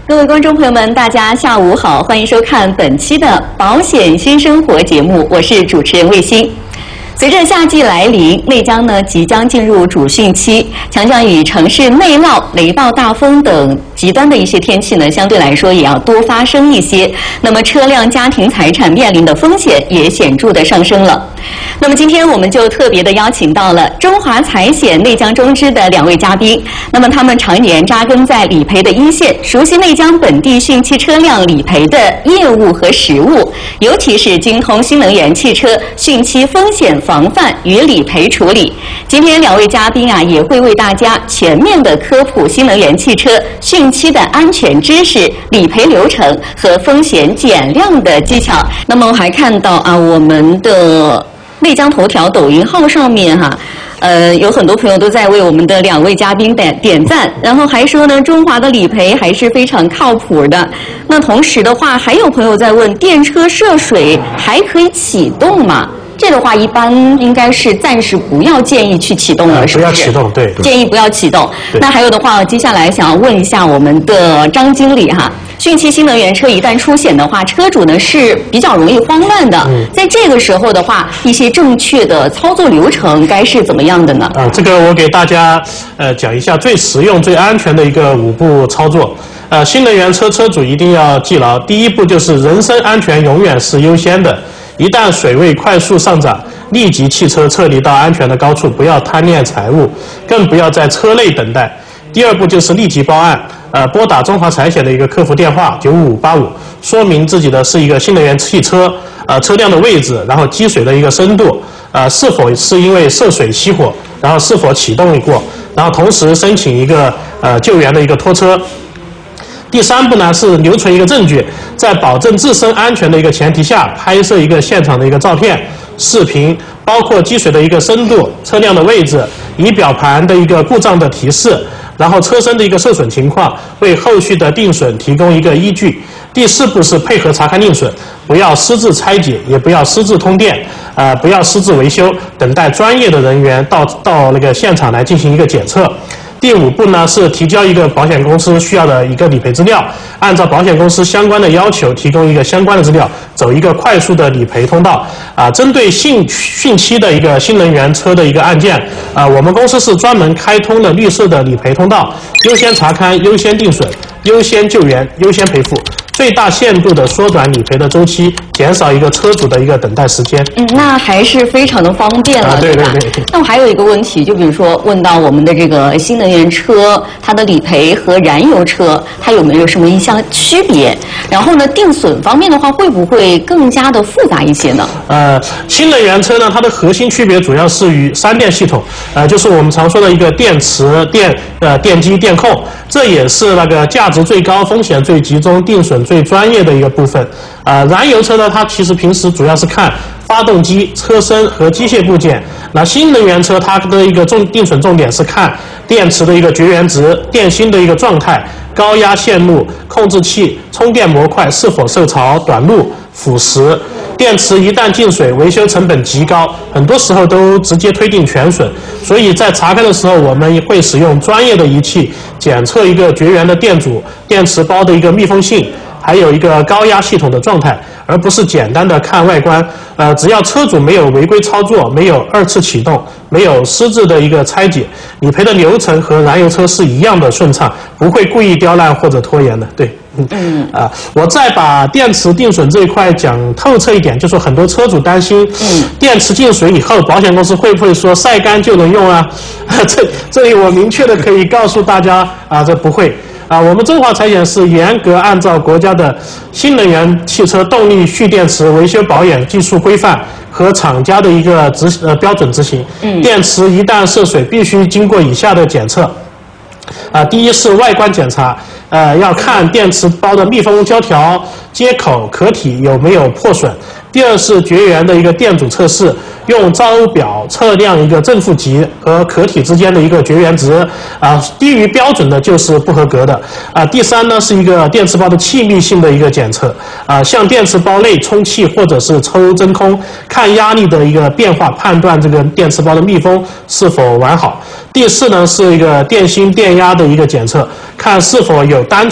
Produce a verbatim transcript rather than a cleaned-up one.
各位观众朋友们，大家下午好，欢迎收看本期的《保险新生活》节目，我是主持人卫星。随着夏季来临，内江呢即将进入主汛期，强降雨、城市内涝、雷暴大风等极端的一些天气呢，相对来说也要多发生一些。那么车辆、家庭财产面临的风险也显著的上升了。那么今天我们就特别的邀请到了中华财险内江中支的两位嘉宾，那么他们常年扎根在理赔的一线，熟悉内江本地汛期车辆理赔的业务和实务，尤其是精通新能源汽车汛期风险防范与理赔处理。今天两位嘉宾啊，也会为大家全面的科普新能源汽车汛期的安全知识、理赔流程和风险减量的技巧。那么我还看到啊，我们的内江头条抖音号上面哈、啊，呃，有很多朋友都在为我们的两位嘉宾点点赞，然后还说呢，中华的理赔还是非常靠谱的。那同时的话，还有朋友在问，电车涉水还可以启动吗？这个话一般应该是暂时不要建议去启动了，是不是？ 不要启动，对。 建议不要启动。那还有的话，接下来想要问一下我们的张经理哈，汛期新能源车一旦出险的话，车主呢是比较容易慌乱的。嗯、在这个时候的话，一些正确的操作流程该是怎么样的呢？ 啊，这个我给大家呃讲一下最实用、最安全的一个五步操作。呃，新能源车车主一定要记牢，第一步就是人身安全永远是优先的。一旦水位快速上涨，立即汽车撤离到安全的高处，不要贪恋财物，更不要在车内等待。第二步就是立即报案，呃，拨打中华财险的一个客服电话九五五八五，说明自己的是一个新能源汽车，呃，车辆的位置，然后积水的一个深度，呃，是否是因为涉水熄火，然后是否启动过，然后同时申请一个呃救援的一个拖车。第三步呢是留存一个证据，在保证自身安全的一个前提下，拍摄一个现场的一个照片、视频，包括积水的一个深度、车辆的位置、仪表盘的一个故障的提示，然后车身的一个受损情况，为后续的定损提供一个依据。第四步是配合查看定损，不要私自拆解，也不要私自通电，呃，不要私自维修，等待专业的人员到到那个现场来进行一个检测。第五步呢是提交一个保险公司需要的一个理赔资料，按照保险公司相关的要求提供一个相关的资料，走一个快速的理赔通道。啊，针对汛汛期的一个新能源车的一个案件，啊，我们公司是专门开通了绿色的理赔通道，优先查勘、优先定损、优先救援、优先赔付，最大限度的缩短理赔的周期，减少一个车主的一个等待时间。 嗯，那还是非常的方便了， 啊、对对对。 那我还有一个问题，就比如说问到我们的这个新能源车，它的理赔和燃油车它有没有什么一项区别？然后呢，定损方面的话，会不会更加的复杂一些呢？ 呃，新能源车呢，它的核心区别主要是与三电系统，呃，就是我们常说的一个电池、电呃电机、电控，这也是那个价值最高、风险最集中、定损最专业的一个部分。呃，燃油车呢，它其实平时主要是看发动机、车身和机械部件。那新能源车它的一个重定损重点是看电池的一个绝缘值、电芯的一个状态、高压线路、控制器、充电模块是否受潮、短路、腐蚀。电池一旦进水，维修成本极高，很多时候都直接推定全损。所以在查看的时候，我们会使用专业的仪器检测一个绝缘的电阻、电池包的一个密封性，还有一个高压系统的状态，而不是简单的看外观。呃，只要车主没有违规操作，没有二次启动，没有私自的一个拆解，理赔的流程和燃油车是一样的顺畅，不会故意刁难或者拖延的。对，嗯啊，我再把电池定损这一块讲透彻一点，就说很多车主担心，嗯，电池进水以后，保险公司会不会说晒干就能用啊？这这里我明确的可以告诉大家啊，这不会。啊，我们中华财险是严格按照国家的新能源汽车动力蓄电池维修保养技术规范和厂家的一个执呃标准执行。嗯，电池一旦涉水，必须经过以下的检测。啊，第一是外观检查，呃，要看电池包的密封胶条、接口、壳体有没有破损。第二是绝缘的一个电阻测试，用招表测量一个正负极和壳体之间的一个绝缘值，啊，低于标准的就是不合格的。啊，第三呢是一个电池包的气密性的一个检测，啊，向电池包内充气或者是抽真空，看压力的一个变化，判断这个电池包的密封是否完好。第四呢是一个电芯电压的一个检测，看是否有单